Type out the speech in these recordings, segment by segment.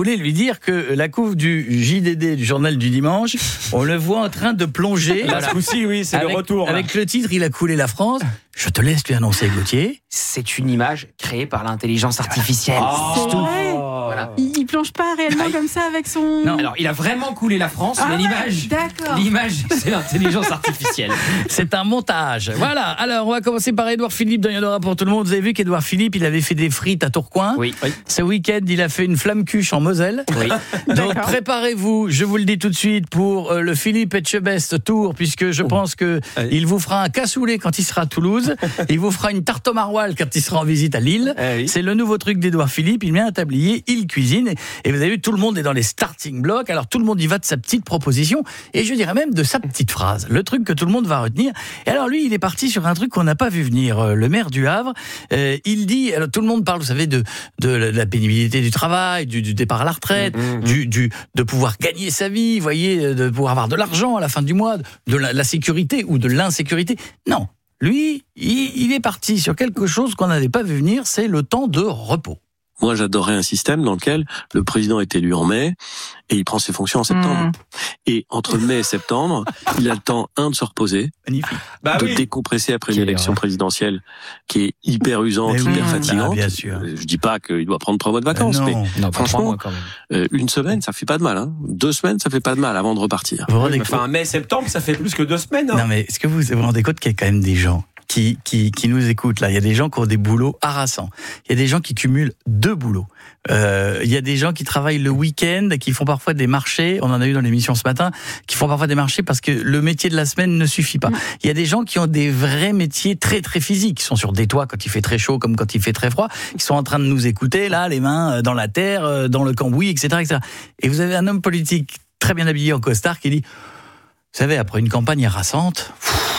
voulais lui dire que la couve du JDD, du journal du dimanche, on le voit en train de plonger. Là, ce coup-ci, oui, c'est le retour. Là. Avec le titre, il a coulé la France. Je te laisse lui annoncer, Gauthier. C'est une image créée par l'intelligence artificielle. C'est vrai. Voilà. Il plonge pas réellement comme ça avec son... Non, alors il a vraiment coulé la France, mais l'image, c'est l'intelligence artificielle. C'est un montage. Voilà, alors on va commencer par Édouard Philippe, il y en aura pour tout le monde. Vous avez vu qu'Édouard Philippe, il avait fait des frites à Tourcoing. Oui. Ce week-end, il a fait une flamme-cuche en Moselle. Oui. Donc préparez-vous, je vous le dis tout de suite, pour le Philippe Etchebest Tour, puisque je pense qu'il vous fera un cassoulet quand il sera à Toulouse. Il vous fera une tarte au maroilles quand il sera en visite à Lille. C'est le nouveau truc d'Édouard Philippe. Il met un tablier, il cuisine. Et vous avez vu, tout le monde est dans les starting blocks. Alors tout le monde y va de sa petite proposition. Et je dirais même de sa petite phrase. Le truc que tout le monde va retenir. Et alors lui, il est parti sur un truc qu'on n'a pas vu venir. Le maire du Havre, il dit, alors tout le monde parle, vous savez, de la pénibilité du travail, du départ à la retraite, de pouvoir gagner sa vie, vous voyez, de pouvoir avoir de l'argent à la fin du mois, de la sécurité ou de l'insécurité. Non. Lui, il est parti sur quelque chose qu'on n'avait pas vu venir, c'est le temps de repos. Moi, j'adorerais un système dans lequel le président est élu en mai et il prend ses fonctions en septembre. Et entre mai et septembre, il a le temps, de se reposer, de décompresser après une élection présidentielle qui est hyper usante, hyper fatigante. Bien sûr. Je dis pas qu'il doit prendre 3 mois de vacances, mais franchement, 3 mois quand même. Une semaine, ça fait pas de mal. 2 semaines, ça fait pas de mal avant de repartir. Enfin, mai-septembre, ça fait plus que 2 semaines. Non, mais est-ce que vous vous rendez compte qu'il y a quand même des gens qui nous écoutent là? Il y a des gens qui ont des boulots harassants. Il y a des gens qui cumulent 2 boulots. Il y a des gens qui travaillent le week-end, qui font parfois des marchés. On en a eu dans l'émission ce matin, qui font parfois des marchés parce que le métier de la semaine ne suffit pas. Il y a des gens qui ont des vrais métiers très très physiques, qui sont sur des toits quand il fait très chaud comme quand il fait très froid, qui sont en train de nous écouter là, les mains dans la terre, dans le cambouis, etc., etc. Et vous avez un homme politique très bien habillé en costard qui dit, vous savez, après une campagne harassante.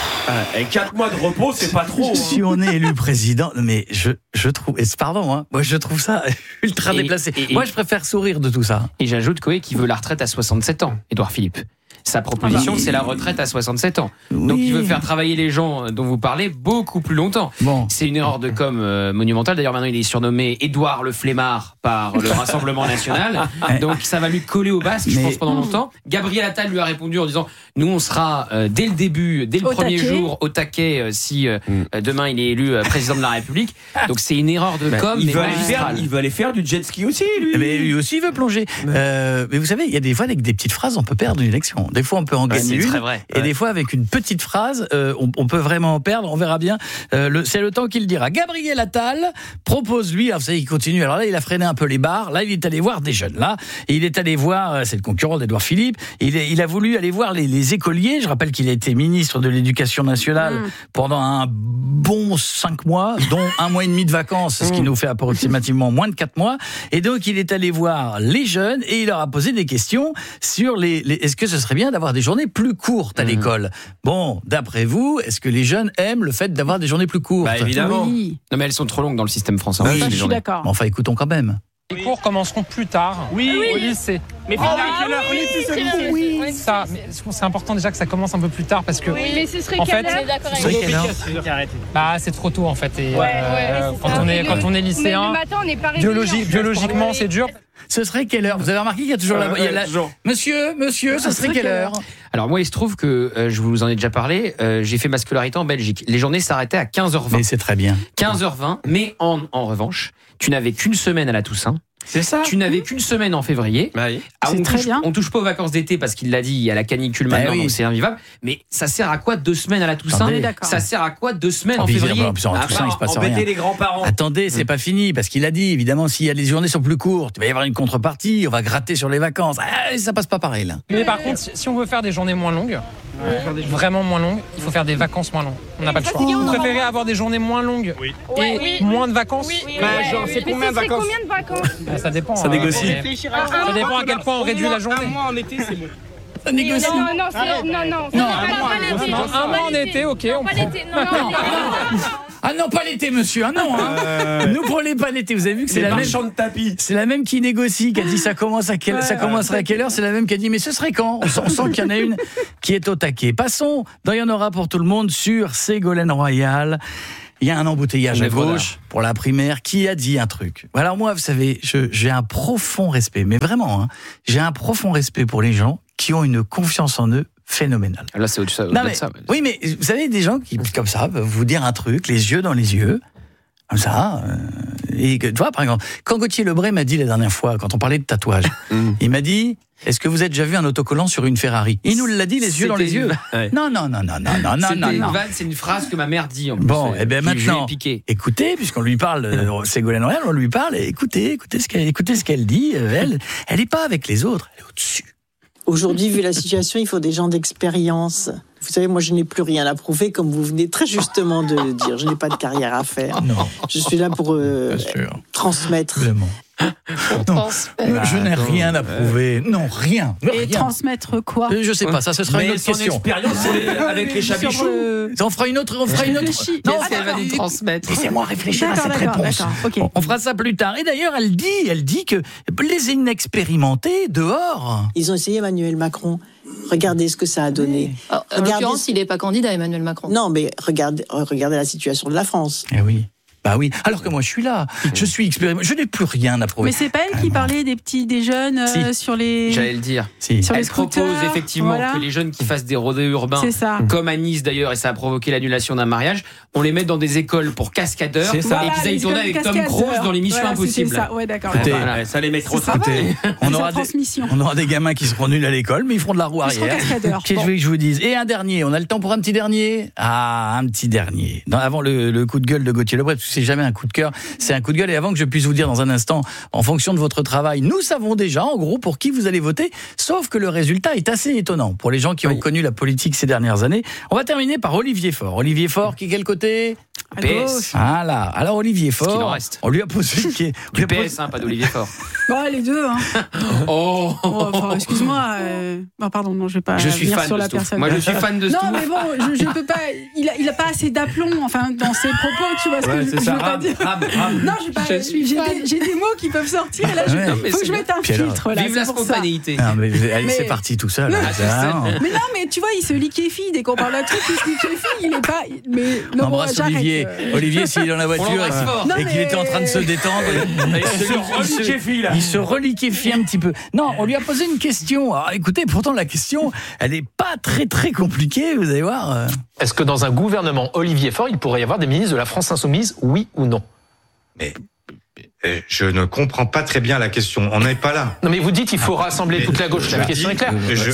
Et 4 mois de repos, c'est pas trop. Si on est élu président, mais je trouve, pardon, moi je trouve ça ultra déplacé. Moi je préfère sourire de tout ça. Et j'ajoute qu'il veut la retraite à 67 ans, Édouard Philippe. Sa proposition, c'est la retraite à 67 ans. Oui. Donc il veut faire travailler les gens dont vous parlez beaucoup plus longtemps. C'est une erreur de com monumentale. D'ailleurs, maintenant, il est surnommé Édouard le Flemmard par le Rassemblement National. Donc ça va lui coller au basque, je pense, pendant longtemps. Gabriel Attal lui a répondu en disant, nous, on sera dès le début, dès le premier jour, au taquet si demain il est élu président de la République. Donc c'est une erreur de com. Il veut aller faire du jet ski aussi, lui. Mais lui aussi, il veut plonger. Mais vous savez, il y a des fois, avec des petites phrases, on peut perdre une élection. Des fois, on peut en gagner une. Et des fois, avec une petite phrase, on peut vraiment en perdre. On verra bien. C'est le temps qu'il dira. Gabriel Attal propose, lui, alors vous savez, il continue. Alors là, il a freiné un peu les barres. Là, il est allé voir des jeunes. Là, et il est allé voir, c'est le concurrent d'Édouard Philippe. Il a voulu aller voir les écoliers. Je rappelle qu'il a été ministre de l'Éducation nationale pendant un bon 5 mois, dont 1 mois et demi de vacances, ce qui nous fait approximativement moins de 4 mois. Et donc, il est allé voir les jeunes et il leur a posé des questions sur est-ce que ce serait bien d'avoir des journées plus courtes à l'école. Bon, d'après vous, est-ce que les jeunes aiment le fait d'avoir des journées plus courtes? Évidemment. Oui. Non, mais elles sont trop longues dans le système français. Oui, je suis d'accord. Enfin, écoutons quand même. Les cours commenceront plus tard au lycée. Mais Oui. Ça, mais c'est important déjà que ça commence un peu plus tard parce que. Oui, mais ce serait en fait, c'est trop tôt en fait. Et quand on est lycéen, biologiquement c'est dur. Ce serait quelle heure? Vous avez remarqué qu'il y a toujours Monsieur, ce serait quelle heure? Alors moi, il se trouve que, je vous en ai déjà parlé, j'ai fait ma scolarité en Belgique. Les journées s'arrêtaient à 15h20. Mais c'est très bien. 15h20, mais en revanche, tu n'avais qu'une semaine à la Toussaint. C'est ça. Tu n'avais qu'une semaine en février. On touche pas aux vacances d'été parce qu'il l'a dit, il y a la canicule maintenant, donc c'est invivable. Mais ça sert à quoi 2 semaines à la Toussaint? Ça sert à quoi 2 semaines en février? En Toussaint, il se passe rien. Embêter les grands-parents. Attendez, c'est pas fini, parce qu'il a dit, évidemment, s'il y a les journées sont plus courtes, il va y avoir une contrepartie, on va gratter sur les vacances. Ça passe pas pareil, là. Mais par contre, si on veut faire des journées moins longues, vraiment moins longues, il faut faire des vacances moins longues. On n'a pas le choix. Vous préférez avoir des journées moins longues et moins de vacances? C'est combien de vacances? Ça dépend. Ça négocie. Ça dépend à quel point on réduit la journée. Un mois en été, c'est bon. Ça négocie. Non. Un mois en été, ok. On prend. Ah non, pas l'été, monsieur. Ah non. Nous prenons pas l'été. Vous avez vu que c'est la même. De tapis. C'est la même qui négocie, qui a dit ça commencerait à quelle heure. C'est la même qui a dit mais ce serait quand. On sent qu'il y en a une qui est au taquet. Passons. Il y en aura pour tout le monde sur Ségolène Royal. Il y a un embouteillage à gauche pour la primaire. Qui a dit un truc? Alors moi, vous savez, j'ai un profond respect, mais vraiment, j'ai un profond respect pour les gens qui ont une confiance en eux phénoménale. Là, c'est au-delà de ça. Oui, mais vous savez, des gens qui, comme ça, peuvent vous dire un truc, les yeux dans les yeux, comme ça. Et tu vois, par exemple, quand Gauthier Lebray m'a dit la dernière fois, quand on parlait de tatouage, il m'a dit... Est-ce que vous avez déjà vu un autocollant sur une Ferrari? Il nous l'a dit, les yeux dans les yeux. Non. C'est une phrase que ma mère dit en plus. Bon, et bien maintenant, écoutez, puisqu'on lui parle, Ségolène Royal, on lui parle, écoutez ce qu'elle dit. Elle n'est pas avec les autres, elle est au-dessus. Aujourd'hui, vu la situation, il faut des gens d'expérience. Vous savez, moi, je n'ai plus rien à prouver, comme vous venez très justement de le dire. Je n'ai pas de carrière à faire. Non. Je suis là pour transmettre. Vraiment. Non, je n'ai rien à prouver. Non, rien. Et transmettre quoi? Je sais pas, ça ce sera une autre question. Expérience avec les chabichous. On fera une autre. Non, qu'elle va nous transmettre. Laissez-moi réfléchir à cette réponse. Okay. On fera ça plus tard. Et d'ailleurs, elle dit que les inexpérimentés dehors. Ils ont essayé Emmanuel Macron. Regardez ce que ça a donné. En l'occurrence, il n'est pas candidat, Emmanuel Macron. Non, mais regardez la situation de la France. Eh oui. Bah oui, alors que moi je suis là, je suis expérimenté, je n'ai plus rien à prouver. Mais c'est pas elle qui parlait des jeunes sur les... J'allais le dire. Sur elle les scooters, propose effectivement que les jeunes qui fassent des rodéos urbains, comme à Nice d'ailleurs, et ça a provoqué l'annulation d'un mariage, on les met dans des écoles pour cascadeurs, et qu'ils aillent tourner avec Tom Cruise dans l'émission Impossible. Ça. Ouais, d'accord. Ça les met trop travers. On aura des gamins qui seront nuls à l'école, mais ils feront de la roue arrière. Qu'est-ce que je vous dise? Et un dernier, on a le temps pour un petit dernier? Ah, un petit dernier. Avant le coup de gueule de Gauthier Lebray, c'est jamais un coup de cœur, c'est un coup de gueule. Et avant que je puisse vous dire dans un instant, en fonction de votre travail, nous savons déjà en gros pour qui vous allez voter, sauf que le résultat est assez étonnant pour les gens qui ont connu la politique ces dernières années. On va terminer par Olivier Faure. Olivier Faure, qui est quel côté? PS. Voilà. Alors Olivier Faure, on lui a posé du PS, pas d'Olivier Faure. Les deux. Excuse-moi. Pardon, non, je vais pas. Je suis fan sur de la Stouff. personne. Moi, je suis fan de Stouff. Non, mais bon, je peux pas. Il a pas assez d'aplomb, dans ses propos. Tu vois ce que je veux pas dire. Non, j'ai des mots qui peuvent sortir. Et là, faut que je mette un filtre. Vive la spontanéité. C'est parti tout seul. Mais non, mais tu vois, il se liquéfie dès qu'on parle d'un truc. Il se liquéfie. Il est pas. Mais on embrasse Olivier. Olivier, s'il est dans la voiture et qu'il était en train de se détendre, il se reliquéfie un petit peu. Non, on lui a posé une question. Alors, écoutez, pourtant la question, elle n'est pas très très compliquée, vous allez voir. Est-ce que dans un gouvernement Olivier Faure, il pourrait y avoir des ministres de la France Insoumise, oui ou non? Mais je ne comprends pas très bien la question. On n'est pas là. Non, mais vous dites qu'il faut rassembler toute la gauche. La question est claire.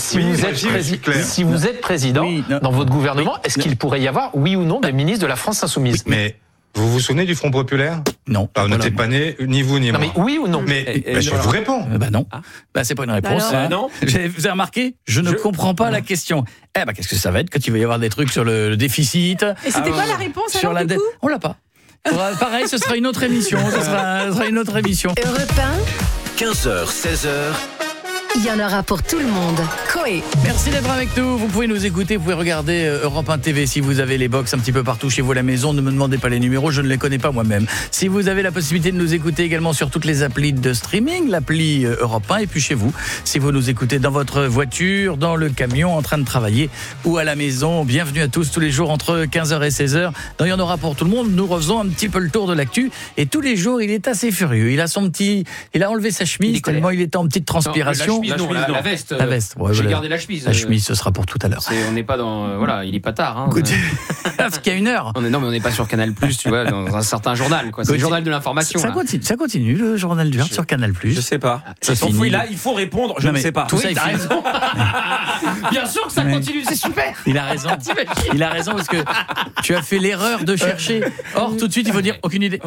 Si vous êtes président dans votre gouvernement, est-ce qu'il pourrait y avoir, oui ou non, des ministres de la France Insoumise? Mais vous vous souvenez du Front Populaire? Non. Vous n'êtes pas né, ni vous ni moi. Mais oui ou non? Mais je vous réponds. Non. C'est pas une réponse. Non. Vous avez remarqué? Je ne comprends pas la question. Qu'est-ce que ça va être quand il va y avoir des trucs sur le déficit? Et c'était quoi la réponse sur la dette? On l'a pas. Pareil, ce sera une autre émission. Ce sera une autre émission. Europe 1, 15h, 16h. Il y en aura pour tout le monde. Coé. Merci d'être avec nous. Vous pouvez nous écouter, vous pouvez regarder Europe 1 TV si vous avez les box un petit peu partout chez vous à la maison. Ne me demandez pas les numéros, je ne les connais pas moi-même. Si vous avez la possibilité de nous écouter également sur toutes les applis de streaming, l'appli Europe 1, et puis chez vous, si vous nous écoutez dans votre voiture, dans le camion, en train de travailler ou à la maison, bienvenue à tous les jours entre 15h et 16h. Il y en aura pour tout le monde. Nous refaisons un petit peu le tour de l'actu et tous les jours, il est assez furieux. Il a enlevé sa chemise tellement il était en petite transpiration. La veste. J'ai gardé la chemise. La chemise, ce sera pour tout à l'heure. On n'est pas dans. Il est pas tard. Parce qu'il y a une heure. Non, mais on n'est pas sur Canal+, tu vois, dans un certain journal. C'est le journal de l'information. Ça continue, le journal du sur Canal+. Je sais pas. Là, il faut répondre. Je ne sais pas. Tout ça, il raison. Bien sûr que ça continue, c'est super. Il a raison. Il a raison parce que tu as fait l'erreur de chercher. Or, tout de suite, il faut dire aucune idée.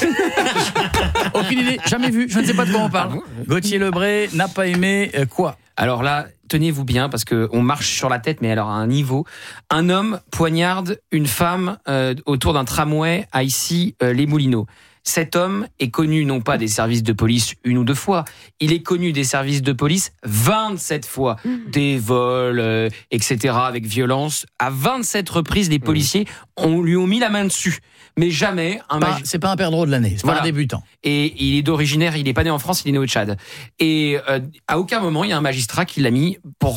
Aucune idée, jamais vu. Je ne sais pas de quoi on parle. Gauthier Lebray n'a pas aimé quoi? Alors là, tenez-vous bien parce qu'on marche sur la tête, mais alors à un niveau. Un homme poignarde une femme autour d'un tramway à les Moulineaux. Cet homme est connu non pas des services de police une ou deux fois, il est connu des services de police 27 fois. Des vols, etc. avec violence. À 27 reprises, les policiers lui ont mis la main dessus. Mais jamais c'est pas un perdreau de l'année, c'est pas un débutant. Et il est pas né en France, il est né au Tchad. Et à aucun moment il y a un magistrat qui l'a mis pour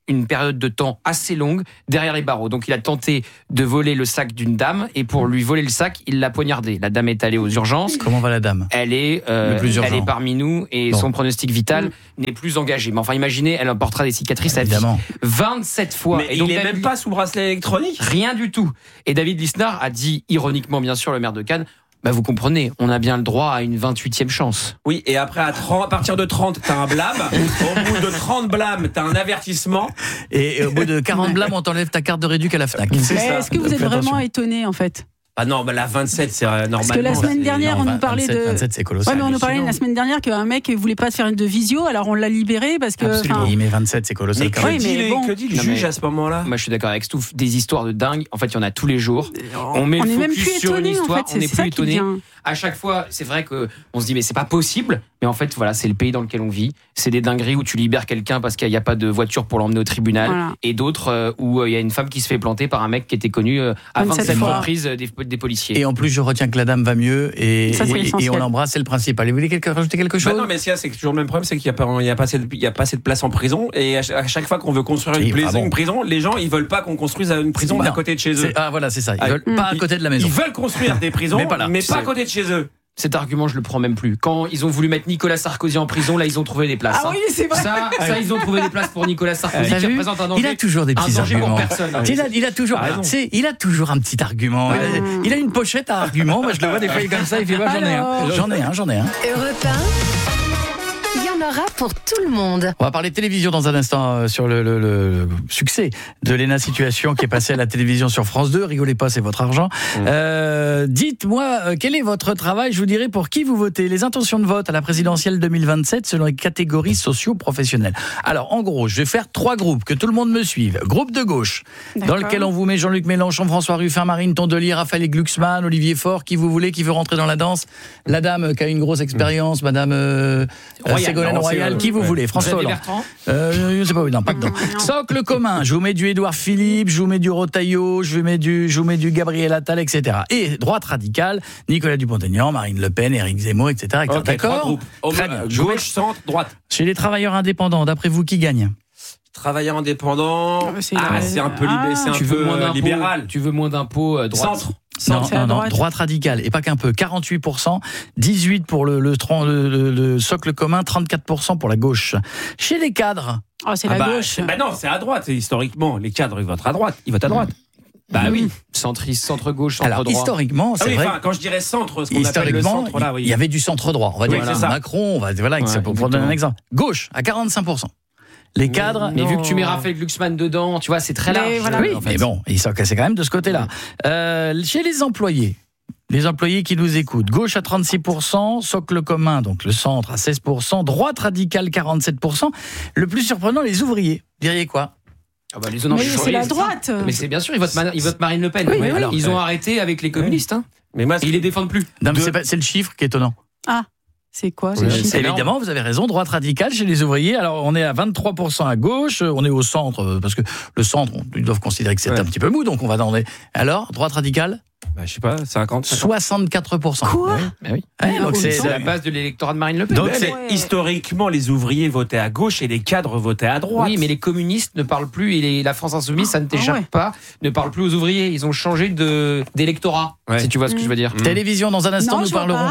une période de temps assez longue derrière les barreaux. Donc il a tenté de voler le sac d'une dame et pour lui voler le sac, il l'a poignardé. La dame est allée aux urgences. Comment va la dame ? Elle est parmi nous et son pronostic vital n'est plus engagé. Mais enfin, imaginez, elle emportera des cicatrices à vie. 27 fois. Mais et donc, il n'est même pas sous bracelet électronique ? Rien du tout. Et David Lisnard a dit, ironiquement bien sûr, le maire de Cannes, vous comprenez, on a bien le droit à une 28e chance. Oui, et après, à partir de 30, t'as un blâme. Au bout de 30 blâmes, t'as un avertissement. Et au bout de 40 blâmes, on t'enlève ta carte de réduc à la FNAC. Est-ce que vous êtes vraiment étonné, en fait ? Ah non, la 27, c'est normalement. Parce que la semaine dernière, on nous parlait 27, c'est colossal. Ouais, mais on nous parlait la semaine dernière qu'un mec voulait pas faire de visio, alors on l'a libéré parce que. Absolument. Oui, mais 27, c'est colossal. Mais que dit le juge à ce moment-là ? Moi, je suis d'accord avec Stouff. Des histoires de dingue. En fait, il y en a tous les jours. On met le focus sur une histoire. On n'est plus étonné. À chaque fois, c'est vrai que on se dit mais c'est pas possible. Mais en fait, voilà, c'est le pays dans lequel on vit. C'est des dingueries où tu libères quelqu'un parce qu'il n'y a pas de voiture pour l'emmener au tribunal, et d'autres où il y a une femme qui se fait planter par un mec qui était connu à 27 reprises des policiers. Et en plus, je retiens que la dame va mieux et on l'embrasse, c'est le principal. Et vous voulez rajouter quelque chose ? Non, mais c'est toujours le même problème, c'est qu'il n'y a pas assez de place en prison. Et à chaque fois qu'on veut construire une prison, les gens ils veulent pas qu'on construise une prison à côté de chez eux. Ah voilà, c'est ça. Ils veulent pas à côté de la maison. Ils veulent construire des prisons, mais pas à côté de chez eux. Cet argument, je le prends même plus. Quand ils ont voulu mettre Nicolas Sarkozy en prison, là, ils ont trouvé des places. Ah oui, c'est vrai. Ça, ils ont trouvé des places pour Nicolas Sarkozy qui représente un danger. Il a toujours des petits arguments. Pour personne. Il a toujours un petit argument. Il a une pochette à arguments. Moi, je le vois des fois comme ça. Il fait j'en ai un. Europe 1. Il y en aura pour tout le monde. On va parler télévision dans un instant sur le succès de Léna Situation qui est passée à la télévision sur France 2. Rigolez pas, c'est votre argent. Dites-moi, quel est votre travail ? Je vous dirai pour qui vous votez. Les intentions de vote à la présidentielle 2027 selon les catégories socio-professionnelles. Alors, en gros, je vais faire 3 groupes, que tout le monde me suive. Groupe de gauche, dans lequel on vous met Jean-Luc Mélenchon, François Ruffin, Marine Tondelier, Raphaël Glucksmann, Olivier Faure, qui vous voulez, qui veut rentrer dans la danse. La dame qui a une grosse expérience, madame Ségolène Royal, qui vous voulez, François Hollande. Je sais pas, non, pas dedans. Socle commun, je vous mets du Édouard Philippe, je vous mets du Retailleau, je vous mets du Gabriel Attal, etc. Et droite radicale, Nicolas Dupont-Aignan, Marine Le Pen, Éric Zemmour, etc. Okay, d'accord ? Très bien. Gauche, centre, droite. Chez les travailleurs indépendants, d'après vous, qui gagne ? Travailleurs indépendants, c'est un peu libéral. Tu veux moins d'impôts, droite. Centre. Non, droite radicale, et pas qu'un peu, 48%, 18% pour le socle commun, 34% pour la gauche. Chez les cadres... c'est la gauche. Non, c'est à droite, historiquement. Les cadres, ils votent à droite. Oui. Centriste, centre-gauche, centre-droit. Alors, historiquement, c'est vrai. Quand je dirais centre, ce qu'on appelle le centre, là, il y avait du centre-droit. On va dire Macron, pour donner un exemple. Gauche, à 45%. Les cadres. Mais vu que tu mets Raphaël Glucksmann dedans, tu vois, c'est très large. Mais bon, c'est quand même de ce côté-là. Chez les employés qui nous écoutent, gauche à 36%, socle commun, donc le centre à 16%, droite radicale 47%. Le plus surprenant, les ouvriers. Vous diriez quoi ? Mais c'est la droite. Mais c'est bien sûr, ils votent Marine Le Pen. Ils ont arrêté avec les communistes. Mais moi, ils les défendent plus. Non, mais c'est le chiffre qui est étonnant. C'est quoi Évidemment, vous avez raison, droite radicale chez les ouvriers. Alors, on est à 23% à gauche, on est au centre, parce que le centre, ils doivent considérer que c'est un petit peu mou, donc on va dans les... Alors, droite radicale ? Je sais pas, 64%. Quoi ? Donc c'est la base de l'électorat de Marine Le Pen. Donc historiquement, les ouvriers votaient à gauche et les cadres votaient à droite. Oui, mais les communistes ne parlent plus, et la France Insoumise, ça ne t'échappe pas, ne parle plus aux ouvriers. Ils ont changé d'électorat, si tu vois ce que je veux dire. Télévision, dans un instant, nous parlerons...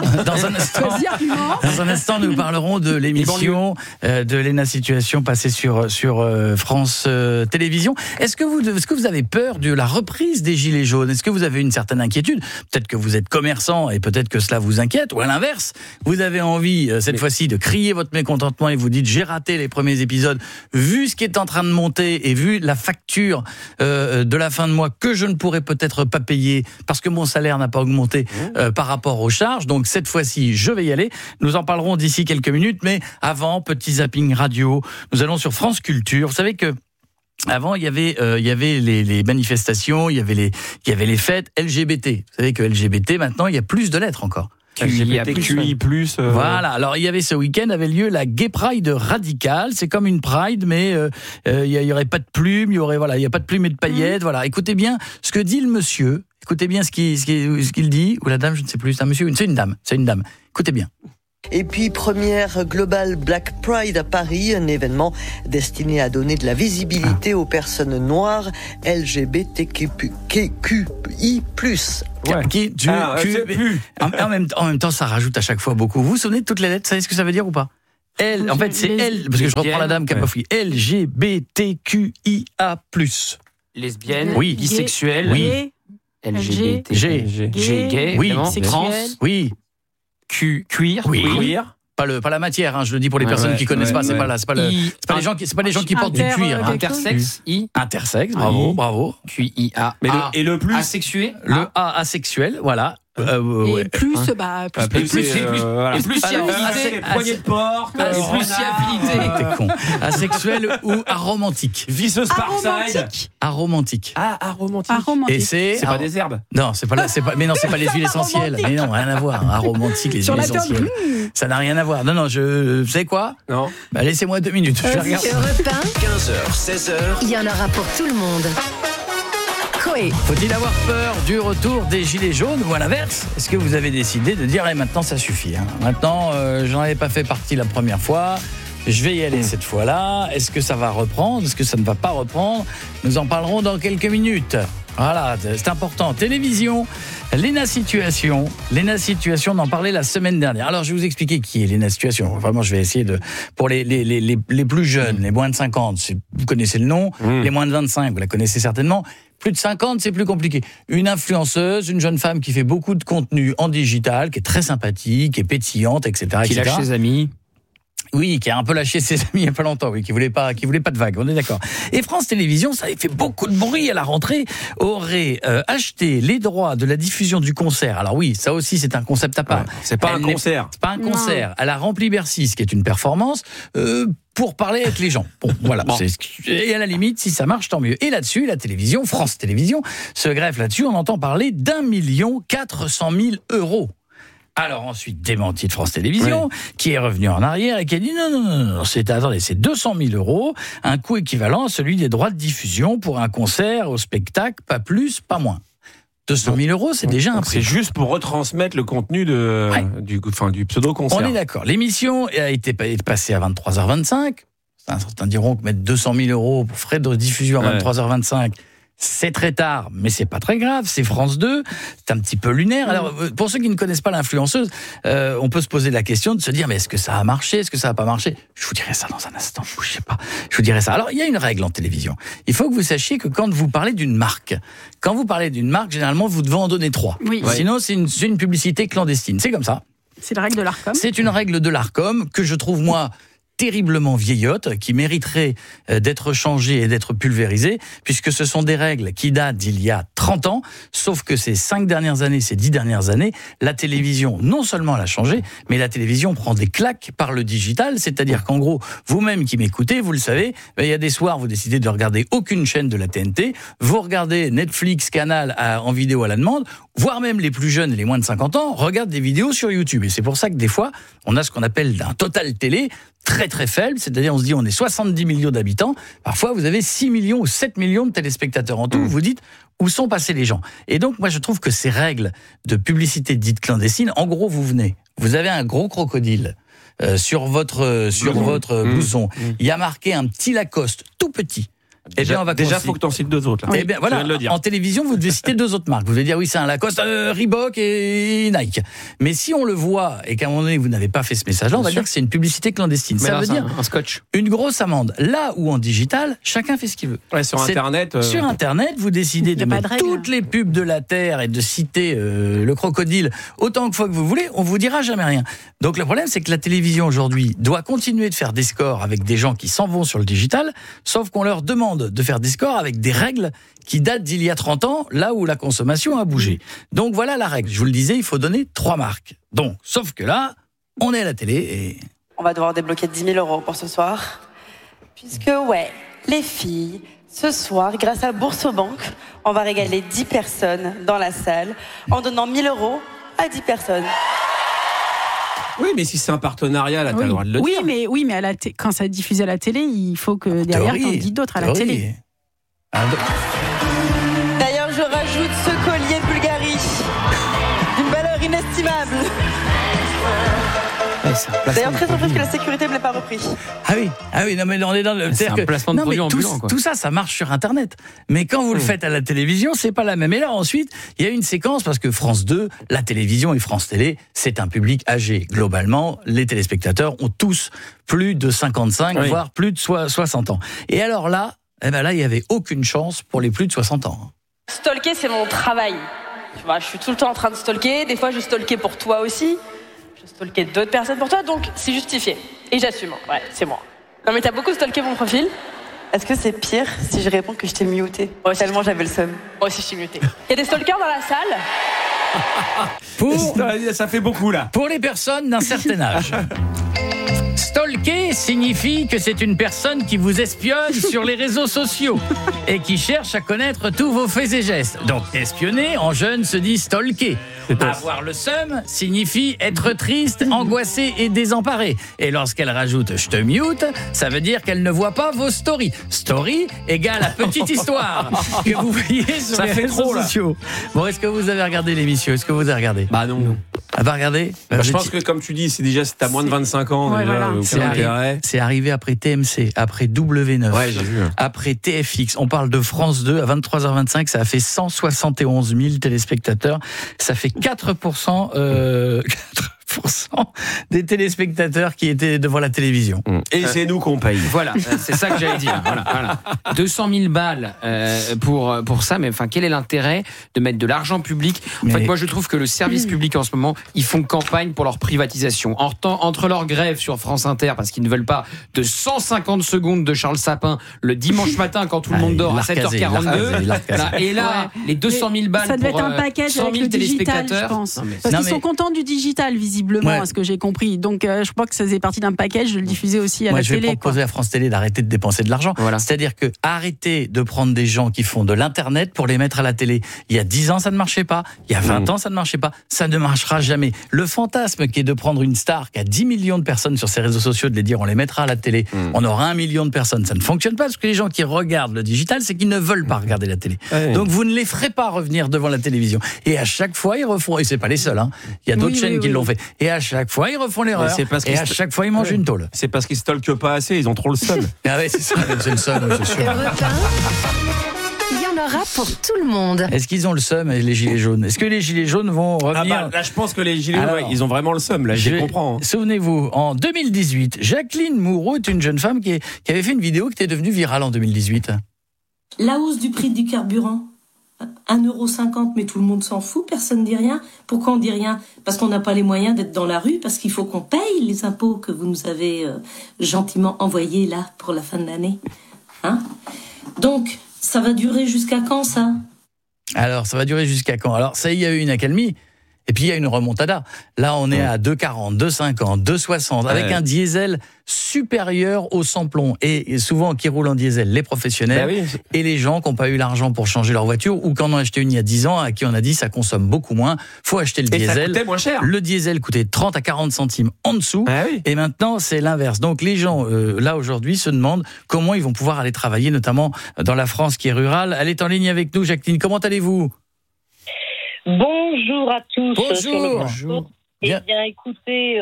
Dans un instant, nous parlerons de l'émission de Léna Situation passée sur France Télévisions. Est-ce que vous avez peur de la reprise des Gilets jaunes ? Est-ce que vous avez une certaine inquiétude ? Peut-être que vous êtes commerçant et peut-être que cela vous inquiète, ou à l'inverse, vous avez envie cette fois-ci de crier votre mécontentement et vous dites j'ai raté les premiers épisodes, vu ce qui est en train de monter et vu la facture de la fin de mois que je ne pourrais peut-être pas payer parce que mon salaire n'a pas augmenté par rapport aux charges, donc cette fois-ci je vais y aller. Nous en parlerons d'ici quelques minutes, mais avant, petit zapping radio, nous allons sur France Culture. Vous savez que avant, il y avait les manifestations, il y avait les fêtes LGBT. Vous savez que LGBT, maintenant, il y a plus de lettres encore. LGBTQI+. Voilà. Alors, il y avait ce week-end, avait lieu la Gay Pride radicale. C'est comme une Pride, mais il y aurait pas de plumes, il y a pas de plumes et de paillettes. Voilà. Écoutez bien ce que dit le monsieur. Écoutez bien ce qu'il dit, ou la dame, je ne sais plus. C'est un monsieur, c'est une dame. Écoutez bien. Et puis, première Global Black Pride à Paris, un événement destiné à donner de la visibilité aux personnes noires LGBTQI+. En même temps, ça rajoute à chaque fois beaucoup. Vous vous souvenez de toutes les lettres? Vous savez ce que ça veut dire ou pas? L, en fait, c'est L, parce que je reprends la dame qui a pas fouillé. LGBTQIA+. Lesbienne, oui. Bisexuelle, oui. LGBT, gay, oui. Trans, oui. Queer, oui. Queer. Pas la matière, je le dis pour les personnes qui connaissent pas, c'est pas les gens qui portent du cuir. Intersexe, Intersexe, bravo. QIA. Et le plus asexué? Le A asexuel, voilà. Et plus, poignée de porc, plus affinité. T'es con. Asexuel ou aromantique. Visseuse Parside. Aromantique. Aromantique. Et c'est pas des herbes. Non, c'est pas mais non, c'est pas les huiles essentielles. Mais non, rien à voir. Aromantique, les huiles essentielles. Ça n'a rien à voir. Non, vous savez quoi? Non. Bah, laissez-moi 2 minutes. Je regarde. 15h, 16h. Il y en aura pour tout le monde. Faut-il avoir peur du retour des gilets jaunes ou à l'inverse? Est-ce que vous avez décidé de dire maintenant ça suffit, Maintenant, j'en avais pas fait partie la première fois. Je vais y aller cette fois-là. Est-ce que ça va reprendre? Est-ce que ça ne va pas reprendre? Nous en parlerons dans quelques minutes. Voilà, c'est important. Télévision, Léna Situation, on en parlait la semaine dernière. Alors, je vais vous expliquer qui est Léna Situation. Vraiment, je vais essayer pour les plus jeunes, les moins de 50, vous connaissez le nom. Les moins de 25, vous la connaissez certainement. Plus de 50, c'est plus compliqué. Une influenceuse, une jeune femme qui fait beaucoup de contenu en digital, qui est très sympathique, qui est pétillante, etc. Qui lâche ses amis. Oui, qui a un peu lâché ses amis il n'y a pas longtemps, qui voulait pas de vagues, on est d'accord. Et France Télévisions, ça avait fait beaucoup de bruit à la rentrée, aurait acheté les droits de la diffusion du concert. Alors oui, ça aussi c'est un concept à part. Ouais, c'est pas un concert. C'est pas un concert. Elle a rempli Bercy, ce qui est une performance, pour parler avec les gens. Bon, voilà. Et à la limite, si ça marche, tant mieux. Et là-dessus, la télévision, France Télévisions, se greffe là-dessus, on entend parler d'1 400 000 €. Alors ensuite, démenti de France Télévisions, qui est revenu en arrière et qui a dit non, c'est 200 000 €, un coût équivalent à celui des droits de diffusion pour un concert au spectacle, pas plus, pas moins. 200 000 €, c'est déjà un prix. C'est juste pour retransmettre le contenu du pseudo-concert. On est d'accord. L'émission a été passée à 23h25. Certains diront que mettre 200 000 € pour frais de diffusion à 23h25, c'est très tard, mais c'est pas très grave. C'est France 2, c'est un petit peu lunaire. Alors, pour ceux qui ne connaissent pas l'influenceuse, on peut se poser la question de se dire, mais est-ce que ça a marché? Est-ce que ça n'a pas marché? Je vous dirai ça dans un instant, bougez pas. Je vous dirai ça. Alors, il y a une règle en télévision. Il faut que vous sachiez que quand vous parlez d'une marque, généralement, vous devez en donner 3. Oui. Sinon, c'est une publicité clandestine. C'est comme ça. C'est la règle de l'Arcom. C'est une règle de l'Arcom que je trouve, moi, terriblement vieillotte, qui mériterait d'être changée et d'être pulvérisée, puisque ce sont des règles qui datent d'il y a 30 ans, sauf que ces 10 dernières années, la télévision, non seulement elle a changé, mais la télévision prend des claques par le digital, c'est-à-dire qu'en gros, vous-même qui m'écoutez, vous le savez, il y a des soirs, vous décidez de regarder aucune chaîne de la TNT, vous regardez Netflix, Canal en vidéo à la demande, voire même les plus jeunes et les moins de 50 ans regardent des vidéos sur YouTube. Et c'est pour ça que des fois, on a ce qu'on appelle un total télé très très faible, c'est-à-dire on se dit on est 70 millions d'habitants, parfois vous avez 6 millions ou 7 millions de téléspectateurs en tout, vous dites où sont passés les gens. Et donc moi je trouve que ces règles de publicité dite clandestine, en gros vous avez un gros crocodile sur votre blouson, il y a marqué un petit Lacoste tout petit. Déjà, faut que tu en cites 2 autres. Là. Eh bien, voilà. En télévision, vous devez citer 2 autres marques. Vous devez dire, oui, c'est un Lacoste, Reebok et Nike. Mais si on le voit et qu'à un moment donné, vous n'avez pas fait ce message-là, on va dire que c'est une publicité clandestine. Mais ça veut dire un scotch. Une grosse amende. Là où en digital, chacun fait ce qu'il veut. Ouais, sur Internet. Sur Internet, vous décidez de mettre toutes les pubs de la Terre et de citer le crocodile autant de fois que vous voulez, on vous dira jamais rien. Donc le problème, c'est que la télévision aujourd'hui doit continuer de faire des scores avec des gens qui s'en vont sur le digital, sauf qu'on leur demande de faire des scores avec des règles qui datent d'il y a 30 ans, là où la consommation a bougé. Donc voilà la règle. Je vous le disais, il faut donner 3 marques. Donc, sauf que là, on est à la télé et... On va devoir débloquer 10 000 € pour ce soir. Puisque, les filles, ce soir, grâce à Bourse-Banque, on va régaler 10 personnes dans la salle en donnant 1 000 € à 10 personnes. Oui, mais si c'est un partenariat, là, t'as le droit de le dire. Oui, mais quand ça diffuse à la télé, il faut que derrière, t'en dis d'autres à la télé. D'ailleurs, je rajoute ce collier de Bulgarie, d'une valeur inestimable. D'ailleurs, très surprise que la sécurité ne l'ait pas repris. Ah oui, non mais on est dans le... C'est un placement de produit ambulant. Tout ça marche sur Internet. Mais quand vous le faites à la télévision, c'est pas la même. Et là, ensuite, il y a une séquence, parce que France 2, la télévision et France Télé, c'est un public âgé. Globalement, les téléspectateurs ont tous plus de 55, voire plus de 60 ans. Et alors là, il n'y avait aucune chance pour les plus de 60 ans. Stalker, c'est mon travail. Tu vois, je suis tout le temps en train de stalker. Des fois, je stalker pour toi aussi. Je stalker d'autres personnes pour toi, donc c'est justifié. Et j'assume. Ouais, c'est moi. Non, mais t'as beaucoup stalké mon profil. Est-ce que c'est pire si je réponds que je t'ai muté? Tellement j'avais le seum. Moi aussi, je suis muté. Il y a des stalkers dans la salle. Ça fait beaucoup, là. Pour les personnes d'un certain âge. Stalker signifie que c'est une personne qui vous espionne sur les réseaux sociaux et qui cherche à connaître tous vos faits et gestes. Donc, espionner, en jeune, se dit stalker. Avoir le seum signifie être triste, angoissé et désemparé. Et lorsqu'elle rajoute « je te mute », ça veut dire qu'elle ne voit pas vos stories. Story égale la petite histoire que vous voyez sur les réseaux sociaux. Bon, est-ce que vous avez regardé l'émission? Est-ce que vous avez regardé? Bah non. Pas regardé? Je pense que, comme tu dis, c'est t'as moins de 25 ans. C'est arrivé après TMC, après W9, j'ai vu. Après TFX. On parle de France 2 à 23h25. Ça a fait 171 000 téléspectateurs. Ça fait 4% des téléspectateurs qui étaient devant la télévision. Et c'est nous qu'on paye. Voilà, c'est ça que j'allais dire. Voilà. 200 000 balles pour ça, mais enfin, quel est l'intérêt de mettre de l'argent public? En fait, moi, je trouve que le service public en ce moment, ils font campagne pour leur privatisation. Entre leur grève sur France Inter, parce qu'ils ne veulent pas de 150 secondes de Charles Sapin le dimanche matin quand tout le monde dort à 7h42. Et là, les 200 000 balles ça devait pour être un package 100 000 avec le digital, téléspectateurs. je pense. Parce qu'ils sont contents du digital, visiblement, à ce que j'ai compris. Donc, je crois que ça faisait partie d'un package de le diffuser aussi à la télé. Je vais proposer à France Télé d'arrêter de dépenser de l'argent. C'est-à-dire que arrêter de prendre des gens qui font de l'internet pour les mettre à la télé. Il y a 10 ans, ça ne marchait pas. Il y a 20 ans, ça ne marchait pas. Ça ne marchera jamais. Le fantasme qui est de prendre une star qui a 10 millions de personnes sur ses réseaux sociaux, de les dire on les mettra à la télé, on aura 1 million de personnes, ça ne fonctionne pas, parce que les gens qui regardent le digital, c'est qu'ils ne veulent pas regarder la télé. Donc vous ne les ferez pas revenir devant la télévision. Et à chaque fois, ils refont, et c'est pas les seuls, il y a d'autres chaînes qui l'ont fait. Et à chaque fois, ils refont l'erreur. Et à chaque fois, ils mangent une tôle. C'est parce qu'ils stalkent pas assez, ils ont trop le seum. Ah ouais, c'est ça, c'est le seum, c'est sûr. Il y en aura pour tout le monde. Est-ce qu'ils ont le seum, les gilets jaunes? Est-ce que les gilets jaunes vont revenir? Là, je pense que les gilets jaunes, ils ont vraiment le seum. Là, je comprends. Souvenez-vous, en 2018, Jacqueline Moureau est une jeune femme qui avait fait une vidéo qui était devenue virale en 2018. La hausse du prix du carburant, 1,50 €, mais tout le monde s'en fout, personne ne dit rien. Pourquoi on dit rien? Parce qu'on n'a pas les moyens d'être dans la rue, parce qu'il faut qu'on paye les impôts que vous nous avez gentiment envoyés là pour la fin de l'année. Donc, ça va durer jusqu'à quand, ça? Alors, ça va durer jusqu'à quand? Alors, ça, il y a eu une accalmie. Et puis il y a une remontada. Là, on est à 2,40, 2,50, 2,60, avec un diesel supérieur au sans-plomb. Et souvent, qui roulent en diesel, les professionnels et les gens qui n'ont pas eu l'argent pour changer leur voiture, ou qui en ont acheté une il y a 10 ans, à qui on a dit ça consomme beaucoup moins. Faut acheter le diesel. Ça coûtait moins cher. Le diesel coûtait 30 à 40 centimes en dessous. Et maintenant, c'est l'inverse. Donc les gens, là aujourd'hui, se demandent comment ils vont pouvoir aller travailler, notamment dans la France qui est rurale. Elle est en ligne avec nous, Jacqueline. Comment allez-vous? Bonjour à tous. Bonjour. Eh bien, écoutez,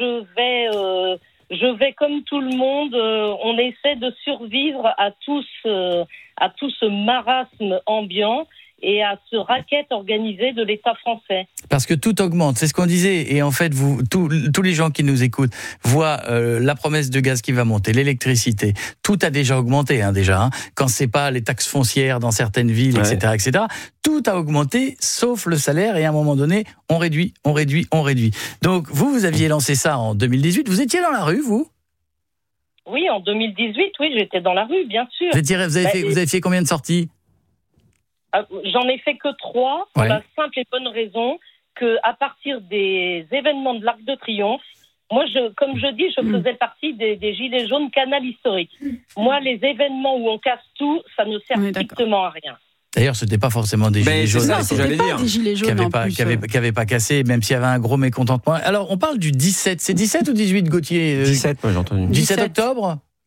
je vais comme tout le monde. On essaie de survivre à tout ce marasme ambiant et à ce racket organisé de l'État français. Parce que tout augmente, c'est ce qu'on disait. Et en fait, tous les gens qui nous écoutent voient la promesse de gaz qui va monter, l'électricité. Tout a déjà augmenté, déjà. Quand c'est pas les taxes foncières dans certaines villes, etc., etc. Tout a augmenté, sauf le salaire. Et à un moment donné, on réduit. Donc, vous aviez lancé ça en 2018. Vous étiez dans la rue, vous? Oui, en 2018, j'étais dans la rue, bien sûr. Vous avez fait combien de sorties? J'en ai fait que 3, pour la simple et bonne raison qu'à partir des événements de l'Arc de Triomphe, moi, comme je dis, je faisais partie des Gilets jaunes canal historique. Moi, les événements où on casse tout, ça ne sert strictement à rien. D'ailleurs, ce n'était pas forcément des gilets jaunes, des gilets jaunes qui n'avaient pas cassé, même s'il y avait un gros mécontentement. Alors, on parle du 17. C'est 17 ou 18, Gauthier? 17, moi j'ai entendu. 17 octobre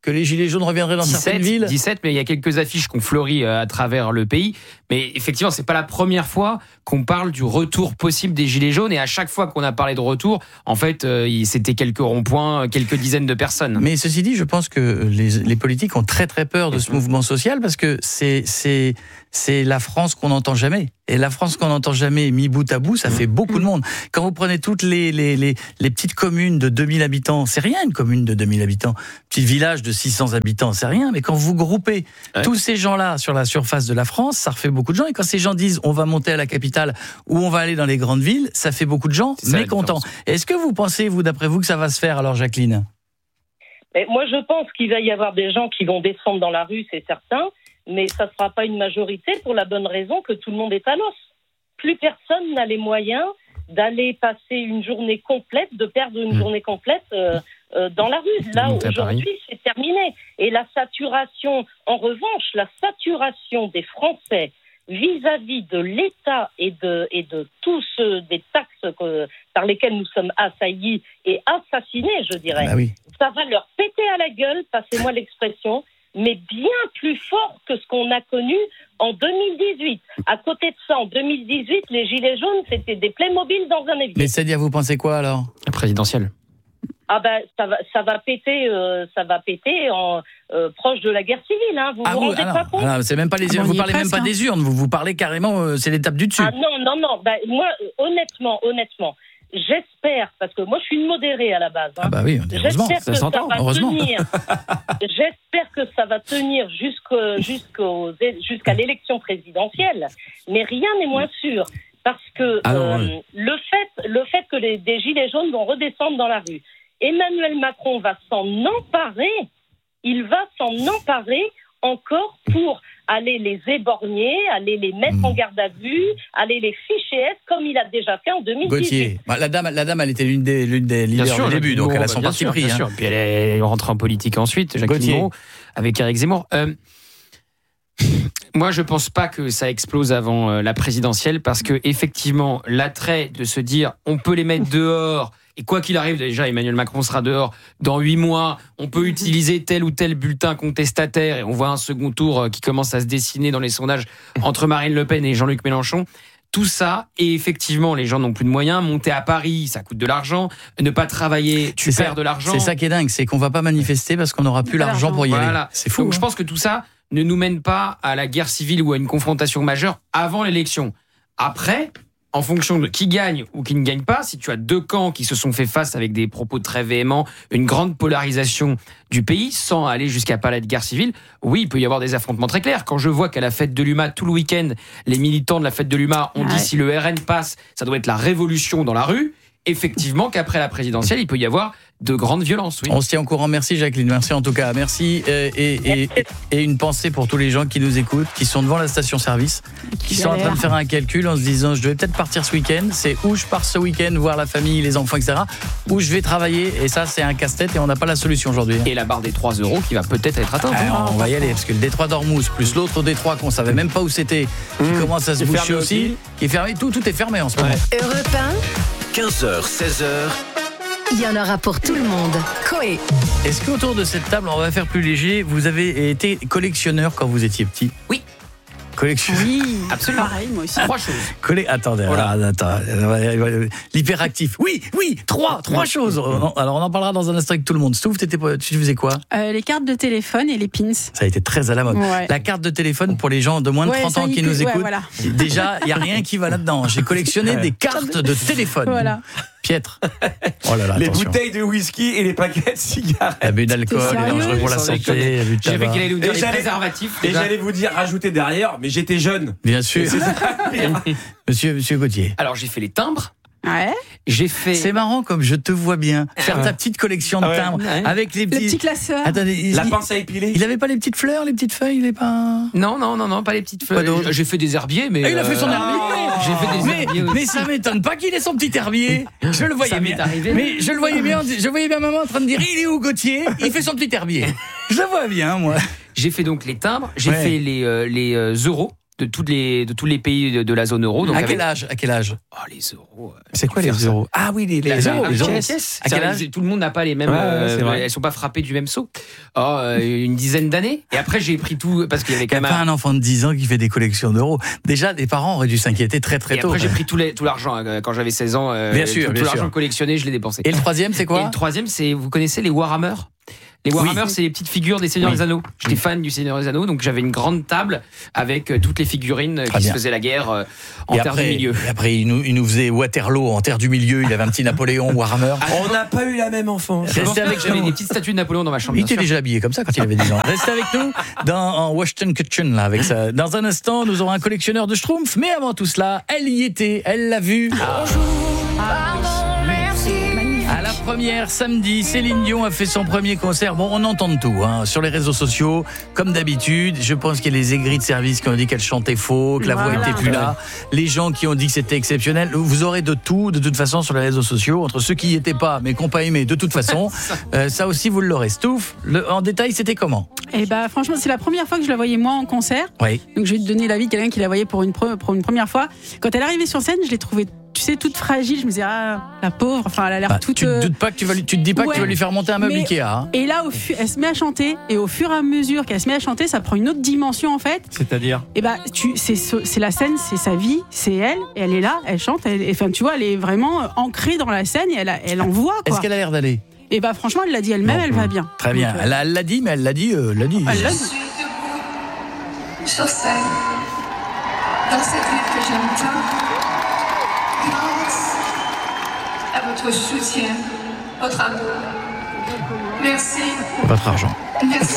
que les gilets jaunes reviendraient dans certaines villes. 17, mais il y a quelques affiches qui ont fleuri à travers le pays. Mais effectivement, c'est pas la première fois qu'on parle du retour possible des gilets jaunes. Et à chaque fois qu'on a parlé de retour, en fait, c'était quelques ronds-points, quelques dizaines de personnes. Mais ceci dit, je pense que les politiques ont très très peur de ce mouvement social parce que c'est la France qu'on n'entend jamais. Et la France qu'on n'entend jamais, mis bout à bout, ça fait beaucoup de monde. Quand vous prenez toutes les petites communes de 2000 habitants, c'est rien une commune de 2000 habitants. Petit village de 600 habitants, c'est rien. Mais quand vous groupez tous ces gens-là sur la surface de la France, ça refait beaucoup de gens. Et quand ces gens disent on va monter à la capitale ou on va aller dans les grandes villes, ça fait beaucoup de gens mécontents. Est-ce que vous pensez, d'après vous, que ça va se faire alors, Jacqueline ? Moi, je pense qu'il va y avoir des gens qui vont descendre dans la rue, c'est certain. Mais ça ne sera pas une majorité pour la bonne raison que tout le monde est à l'os. Plus personne n'a les moyens d'aller passer une journée complète, de perdre une journée complète dans la rue. Là, aujourd'hui, c'est terminé. Et la saturation, en revanche, la saturation des Français vis-à-vis de l'État et de tous des taxes par lesquelles nous sommes assaillis et assassinés, je dirais, ça va leur péter à la gueule, passez-moi l'expression, mais bien plus fort que ce qu'on a connu en 2018. À côté de ça, en 2018, les gilets jaunes, c'était des Playmobil dans un évier. Mais c'est-à-dire, vous pensez quoi alors ? La présidentielle. Ah ben, ça va péter en proche de la guerre civile. Hein. Vous vous rendez pas compte ? C'est même pas les urnes. Vous parlez même pas des urnes. Vous parlez carrément, c'est l'étape du dessus. Ah non. Ben, moi, honnêtement. J'espère, parce que moi je suis une modérée à la base. Hein. Ah bah oui, heureusement, ça s'entend, heureusement. J'espère que ça va tenir jusqu'à l'élection présidentielle, mais rien n'est moins sûr, parce que le fait que des gilets jaunes vont redescendre dans la rue, Emmanuel Macron va s'en emparer, encore pour aller les éborgner, aller les mettre en garde à vue, aller les ficher S comme il a déjà fait en 2018. Gauthier, la dame, elle était l'une des leaders au début, donc elle a son parti pris. Bien sûr. Puis elle est rentrée en politique ensuite, Jacqueline Moreau, avec Éric Zemmour. Moi, je pense pas que ça explose avant la présidentielle, parce que effectivement, l'attrait de se dire on peut les mettre dehors. Et quoi qu'il arrive, déjà, Emmanuel Macron sera dehors dans 8 mois. On peut utiliser tel ou tel bulletin contestataire. Et on voit un second tour qui commence à se dessiner dans les sondages entre Marine Le Pen et Jean-Luc Mélenchon. Tout ça, et effectivement, les gens n'ont plus de moyens. Monter à Paris, ça coûte de l'argent. Ne pas travailler, tu perds de l'argent. C'est ça qui est dingue, c'est qu'on va pas manifester parce qu'on n'aura plus l'argent pour y aller. C'est fou. Donc je pense que tout ça ne nous mène pas à la guerre civile ou à une confrontation majeure avant l'élection. Après, en fonction de qui gagne ou qui ne gagne pas, si tu as deux camps qui se sont fait face avec des propos très véhéments, une grande polarisation du pays, sans aller jusqu'à parler de guerre civile, oui, il peut y avoir des affrontements très clairs. Quand je vois qu'à la fête de l'UMA, tout le week-end, les militants de la fête de l'UMA ont dit si le RN passe, ça doit être la révolution dans la rue, effectivement qu'après la présidentielle, il peut y avoir de grandes violences. Oui. On se tient au courant. Merci Jacqueline, merci en tout cas. Merci et une pensée pour tous les gens qui nous écoutent, qui sont devant la station-service, qui sont en train de faire un calcul en se disant je devais peut-être partir ce week-end. C'est où je pars ce week-end, voir la famille, les enfants, etc. Où je vais travailler, et ça c'est un casse-tête et on n'a pas la solution aujourd'hui. Et la barre des 3 € qui va peut-être être atteinte. On va y aller parce que le détroit d'Ormuz plus l'autre détroit qu'on savait même pas où c'était, qui commence à se boucher aussi, qui est fermé. Tout est fermé en ce moment. Europe 1, 15h, 16h. Il y en aura pour tout le monde. Coé. Est-ce qu'autour de cette table, on va faire plus léger, vous avez été collectionneur quand vous étiez petit ? Oui. Collectionneur. Oui, absolument. Pareil, moi aussi. 3 choses. Attendez, attends. L'hyperactif. Oui, 3 choses. Alors on en parlera dans un instant avec tout le monde. Stouff, tu faisais quoi ? Les cartes de téléphone et les pins. Ça a été très à la mode. Ouais. La carte de téléphone pour les gens de moins de 30 ans qui nous écoutent. Voilà. Déjà, il n'y a rien qui va là-dedans. J'ai collectionné des cartes de téléphone. Voilà. Piètre. Oh là là, les attention. bouteilles de whisky et les paquets de cigarettes. Abus d'alcool, est dangereux pour la santé. J'avais qu'il allait nous dire les préservatifs. Et j'allais vous dire, rajouter derrière, mais j'étais jeune. Bien sûr. Monsieur Gauthier. Alors j'ai fait les timbres. Ouais. C'est marrant comme je te vois bien faire ta petite collection de timbres avec les petits classeurs. Attendez, la pince à épiler. Il avait pas les petites fleurs, les petites feuilles, il est pas. Non, pas les petites feuilles. J'ai fait des herbiers, mais. Il a fait son herbier. J'ai fait des herbiers aussi. Mais ça m'étonne pas qu'il ait son petit herbier. Je le voyais bien. Mais je le voyais bien. Je voyais bien maman en train de dire il est où Gauthier ? Il fait son petit herbier. Je le vois bien moi. J'ai fait donc les timbres. J'ai fait les euros de tous les pays de la zone euro. Donc à quel âge Oh, les euros. C'est quoi les euros? Ah oui, les euros. À quel âge? Tout le monde n'a pas les mêmes. Elles sont pas frappées du même saut. Une dizaine d'années. Et après, j'ai pris tout parce qu'il y avait quand même. Pas un enfant de 10 ans qui fait des collections d'euros. Déjà, des parents auraient dû s'inquiéter très très tôt. Après, j'ai pris tout l'argent quand j'avais 16 ans. Bien sûr, tout l'argent collectionné, je l'ai dépensé. Et le troisième, c'est quoi? Et le troisième, c'est, vous connaissez les Warhammer? Les Warhammer, c'est les petites figures des Seigneurs des Anneaux. J'étais fan du Seigneur des Anneaux, donc j'avais une grande table avec toutes les figurines qui se faisaient la guerre en terre du milieu. Et après, il nous faisait Waterloo en terre du milieu. Il avait un petit Napoléon Warhammer. On n'a pas eu la même enfance. J'avais des petites statues de Napoléon dans ma chambre. Il était déjà habillé comme ça quand il avait 10 ans. Restez avec nous en Washington Kitchen là, avec ça. Dans un instant, nous aurons un collectionneur de Schtroumpfs, mais avant tout cela, elle y était, elle l'a vu. À la première, samedi, Céline Dion a fait son premier concert. Bon, on entend de tout sur les réseaux sociaux, comme d'habitude. Je pense qu'il y a les aigris de service qui ont dit qu'elle chantait faux, que la voix était plus là. Les gens qui ont dit que c'était exceptionnel. Vous aurez de tout, de toute façon, sur les réseaux sociaux. Entre ceux qui n'y étaient pas, mais qui n'ont pas aimé, de toute façon. Ça aussi, vous l'aurez. Stouff, en détail, c'était comment? Franchement, c'est la première fois que je la voyais moi en concert. Oui. Donc, je vais te donner l'avis de quelqu'un qui la voyait pour une première fois. Quand elle est arrivée sur scène, je l'ai trouvée, tu sais, toute fragile. Je me disais, la pauvre, enfin, elle a l'air toute. Tu te doutes pas que tu te dis pas que tu vas lui faire monter un meuble Ikea. Et là, elle se met à chanter, et au fur et à mesure qu'elle se met à chanter, ça prend une autre dimension en fait. C'est-à-dire? C'est la scène, c'est sa vie, c'est elle, et elle est là, elle chante, enfin, tu vois, elle est vraiment ancrée dans la scène, et elle en voit, quoi. Est-ce qu'elle a l'air d'aller? Franchement, elle l'a dit elle-même, elle va bien. Très bien. Elle l'a dit, mais elle l'a dit. Je suis debout sur scène, dans cette ville que j'aime tant, grâce à votre soutien, votre amour. Merci. Votre argent. Merci.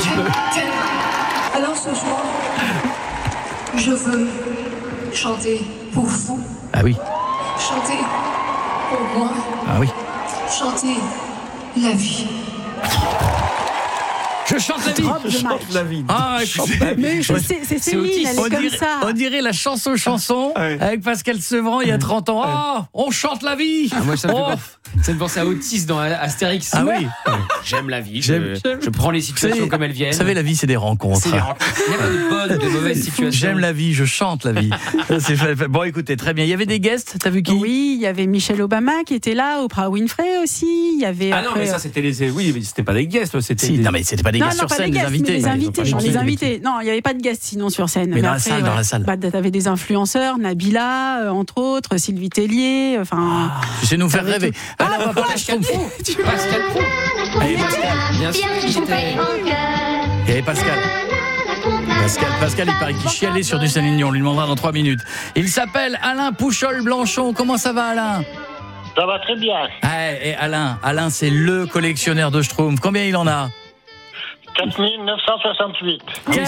Alors ce soir, je veux chanter pour vous. Ah oui. Chanter pour moi. Ah oui. Chanter la vie. Je chante la vie. Je chante la vie. Ah, mais c'est Céline, elle est comme ça. On dirait la chanson avec Pascal Sevran il y a 30 ans. Ah, on chante la vie. Moi, ça me pensait à Otis dans Astérix. Ah oui. J'aime la vie. Je prends les situations comme elles viennent. Vous savez, la vie, c'est des rencontres. Il n'y a pas de bonnes, de mauvaises situations. J'aime la vie, je chante la vie. Bon, écoutez, très bien. Il y avait des guests, t'as vu qui? Oui, il y avait Michelle Obama qui était là, Oprah Winfrey aussi. Il y avait. Non, mais ça, c'était oui, mais c'était pas des guests. Non, mais c'était pas des guests sur scène, les invités. Les invités. Non, il n'y avait pas de guests sinon sur scène. Mais dans la salle. T'avais des influenceurs, Nabila, entre autres, Sylvie Tellier, enfin. Tu sais nous faire rêver. Alors, on va parler Pascal Pro. Allez, Pascal. Bien sûr. Il y avait Pascal, il paraît qu'il chialait sur du Céline Dion. On lui demandera dans 3 minutes. Il s'appelle Alain Pouchol-Blanchon. Comment ça va, Alain? Ça va très bien. Et Alain, c'est le collectionneur de Schtroumpfs. Combien il en a? 4968.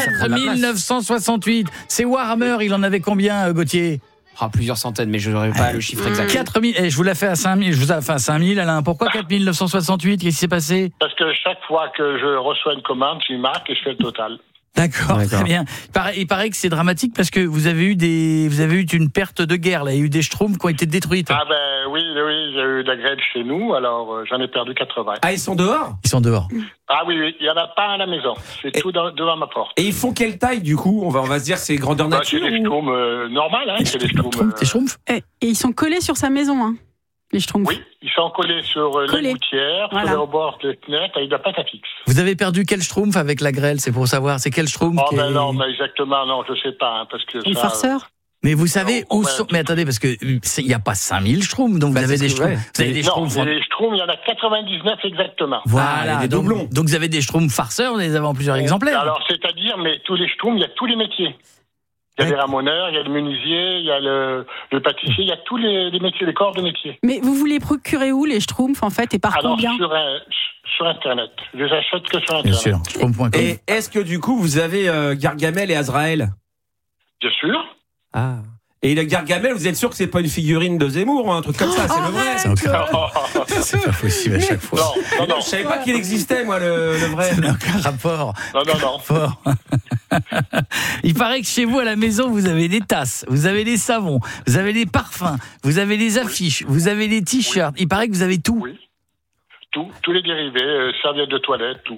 4968. C'est Warhammer, il en avait combien, Gauthier? Plusieurs centaines, mais je n'aurais pas le chiffre exact. 4000, et je vous l'ai fait à 5000, je vous ai fait à 5000, Alain. Pourquoi 4968? Qu'est-ce qui s'est passé? Parce que chaque fois que je reçois une commande, je marque et je fais le total. D'accord, très bien. Il paraît que c'est dramatique parce que vous avez eu une perte de guerre, là. Il y a eu des Schtroumpfs qui ont été détruites. Ah oui, il y a eu de la grêle chez nous, alors j'en ai perdu 80. Ah, ils sont dehors? Ils sont dehors. Ah oui, il n'y en a pas à la maison. C'est tout devant ma porte. Et ils font quelle taille, du coup? On va se dire c'est grandeur nature? C'est des Schtroumpfs normales, c'est des Schtroumpfs. Des Schtroumpfs? Et ils sont collés sur sa maison, les Schtroumpfs. Oui, ils sont collés sur les gouttières, sur les rebords de fenêtres, avec de la pâte à fixe. Vous avez perdu quel Schtroumpf avec la grêle? C'est pour savoir, c'est quel Schtroumpf? Non, mais exactement, non, je sais pas, parce que les farceurs. Mais vous savez où sont... Mais attendez, parce que il n'y a pas 5000 Schtroumpfs, donc vous avez des Schtroumpfs. Vous avez des Schtroumpfs. Non, les Schtroumpfs, il y en a 99 exactement. Voilà, donc vous avez des Schtroumpfs farceurs, vous les avez en plusieurs exemplaires. Alors, c'est-à-dire, mais tous les Schtroumpfs, il y a tous les métiers. Il y a les ramoneurs, il y a le menuisier, il y a le pâtissier, il y a tous les métiers, les corps de métier. Mais vous voulez procurer où les Schtroumpfs, en fait, et par combien? Sur Internet. Je les achète que sur Internet. Bien sûr, Schtroumpf.com. Et est-ce que du coup, vous avez Gargamel et Azraël? Bien sûr. Ah. Et le Gargamel, vous êtes sûr que c'est pas une figurine de Zemmour ou un truc comme ça? C'est le vrai. C'est pas possible à chaque fois. Non. Je savais pas qu'il existait, moi, le vrai. Ça n'a aucun rapport. Non. Il paraît que chez vous, à la maison, vous avez des tasses, vous avez des savons, vous avez des parfums, vous avez des affiches, vous avez des t-shirts. Il paraît que vous avez tout. Oui. Tous les dérivés, serviettes de toilette, tout.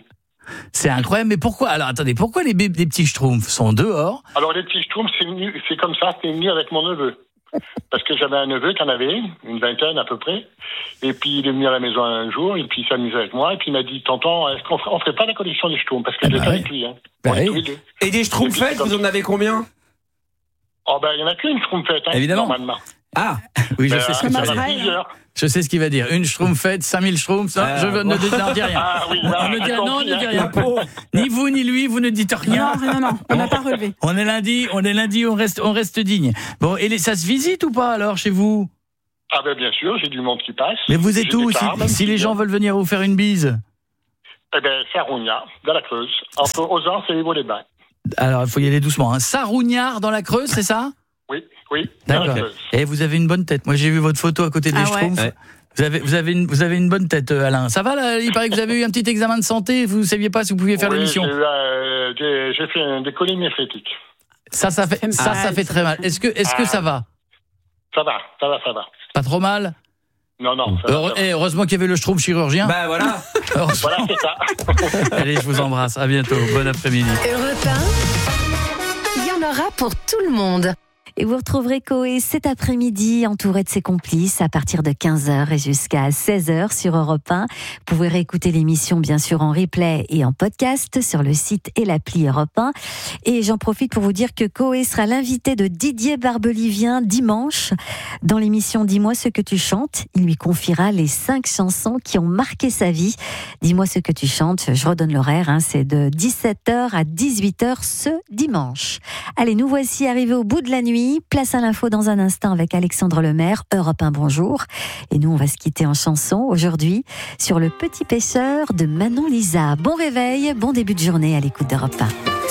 C'est incroyable, mais pourquoi? Alors attendez, pourquoi les petits schtroumpfs sont dehors? Alors les petits schtroumpfs, c'est comme ça, c'est venu avec mon neveu. Parce que j'avais un neveu qui en avait une vingtaine à peu près. Et puis il est venu à la maison un jour, et puis il s'amusait avec moi, et puis il m'a dit, tonton, est-ce qu'on ferait pas la collection des schtroumpfs? Parce que je l'ai fait avec lui. Hein. Et des schtroumpfettes, vous en avez combien? Oh ben il y en a qu'une schtroumpfette, évidemment. Normalement. Ah, oui, je sais ce qu'il va dire. Je sais ce qu'il va dire. Une schtroumpfette, 5000 schtroumpfs. Ne dis rien. Ah oui, ne dis rien. Ni vous ni lui, vous ne dites rien. Non, on n'a pas relevé. On est lundi, on reste digne. Bon, et ça se visite ou pas alors chez vous? Ah ben bien sûr, j'ai du monde qui passe. Mais vous êtes où si les gens veulent venir vous faire une bise? Eh ben Sarougnard, dans la Creuse. Entre Ozan et Vaux-les-Bains. Alors il faut y aller doucement. Sarougnard dans la Creuse, c'est ça? Oui. D'accord. Et vous avez une bonne tête. Moi, j'ai vu votre photo à côté des Schtroumpfs. Ouais. Vous avez une bonne tête, Alain. Ça va là? Il paraît que vous avez eu un petit examen de santé. Vous ne saviez pas si vous pouviez faire l'émission. J'ai fait des collines éphétiques. Ça fait très mal. Est-ce que ça va? Ça va. Pas trop mal? Non. Heureusement qu'il y avait le Schtroumpf chirurgien. Bah voilà. Voilà, c'est ça. Allez, je vous embrasse. À bientôt. Bon après-midi. Europe 1, il y en aura pour tout le monde. Et vous retrouverez Coé cet après-midi entouré de ses complices à partir de 15h et jusqu'à 16h sur Europe 1. Vous pouvez réécouter l'émission bien sûr en replay et en podcast sur le site et l'appli Europe 1. Et j'en profite pour vous dire que Coé sera l'invité de Didier Barbelivien dimanche dans l'émission Dis-moi ce que tu chantes. Il lui confiera les 5 chansons qui ont marqué sa vie. Dis-moi ce que tu chantes, je redonne l'horaire, c'est de 17h à 18h ce dimanche. Allez, nous voici arrivés au bout de la nuit. Place à l'info dans un instant avec Alexandre Lemaire, Europe 1, bonjour. Et nous, on va se quitter en chanson aujourd'hui sur Le Petit Pêcheur de Manon Lisa. Bon réveil, bon début de journée à l'écoute d'Europe 1.